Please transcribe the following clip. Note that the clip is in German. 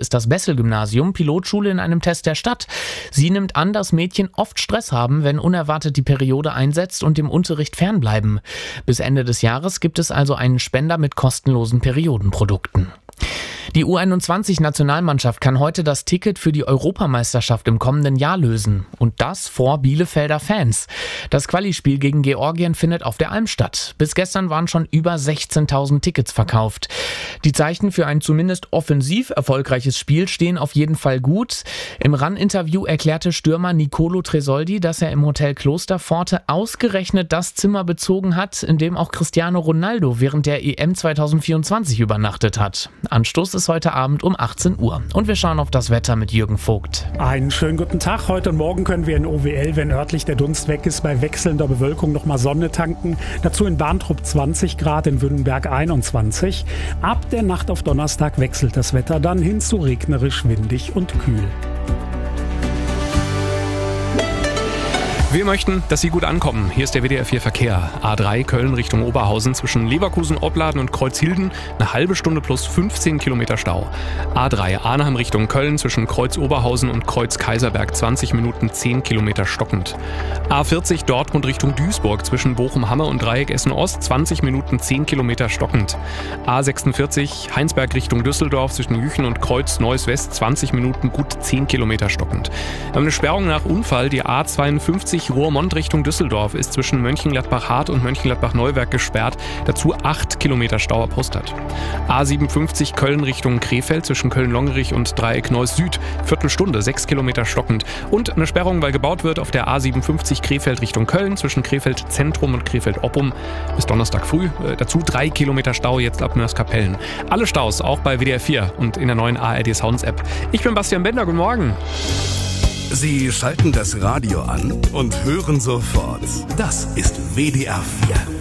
ist das Bessel-Gymnasium Pilotschule in einem Test der Stadt. Sie nimmt an, dass Mädchen oft Stress haben, wenn unerwartet die Periode einsetzt und dem Unterricht fernbleiben. Bis Ende des Jahres gibt es also einen Spender mit kostenlosen Periodenprodukten. Die U21-Nationalmannschaft kann heute das Ticket für die Europameisterschaft im kommenden Jahr lösen. Und das vor Bielefelder Fans. Das Quali-Spiel gegen Georgien findet auf der Alm statt. Bis gestern waren schon über 16.000 Tickets verkauft. Die Zeichen für ein zumindest offensiv erfolgreiches Spiel stehen auf jeden Fall gut. Im RAN-Interview erklärte Stürmer Nicolo Tresoldi, dass er im Hotel Klosterpforte ausgerechnet das Zimmer bezogen hat, in dem auch Cristiano Ronaldo während der EM 2024 übernachtet hat. Anstoß ist heute Abend um 18 Uhr. Und wir schauen auf das Wetter mit Jürgen Vogt. Einen schönen guten Tag. Heute und morgen können wir in OWL, wenn örtlich der Dunst weg ist, bei wechselnder Bewölkung nochmal Sonne tanken. Dazu in Barntrup 20 Grad, in Wünnenberg 21. Ab der Nacht auf Donnerstag wechselt das Wetter dann hin zu regnerisch, windig und kühl. Wir möchten, dass Sie gut ankommen. Hier ist der WDR 4 Verkehr. A3 Köln Richtung Oberhausen zwischen Leverkusen, Opladen und Kreuzhilden. Eine halbe Stunde plus 15 Kilometer Stau. A3 Arnhem Richtung Köln zwischen Kreuz Oberhausen und Kreuz Kaiserberg 20 Minuten 10 Kilometer stockend. A40 Dortmund Richtung Duisburg zwischen Bochum-Hamme und Dreieck Essen-Ost 20 Minuten 10 Kilometer stockend. A46 Heinsberg Richtung Düsseldorf zwischen Jüchen und Kreuz Neuss West 20 Minuten gut 10 Kilometer stockend. Wir haben eine Sperrung nach Unfall. Die A52 Roermond Richtung Düsseldorf ist zwischen Mönchengladbach-Hart und Mönchengladbach-Neuwerk gesperrt. Dazu 8 Kilometer Stau ab Hostert. A57 Köln Richtung Krefeld zwischen Köln-Longerich und Dreieck Neuss Süd. Viertelstunde, 6 Kilometer stockend. Und eine Sperrung, weil gebaut wird auf der A57 Krefeld Richtung Köln zwischen Krefeld Zentrum und Krefeld Oppum bis Donnerstag früh. Dazu 3 Kilometer Stau jetzt ab Mörs-Kapellen. Alle Staus auch bei WDR 4 und in der neuen ARD Sounds App. Ich bin Bastian Bender, guten Morgen. Sie schalten das Radio an und hören sofort. Das ist WDR 4.